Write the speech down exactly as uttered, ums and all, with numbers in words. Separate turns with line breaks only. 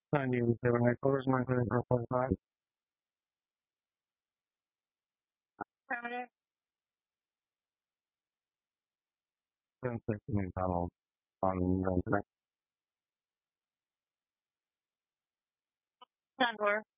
ninety-seven acres, nine hundred forty-five. Affirmative. ten sixty McDonald on Wednesday. Condor.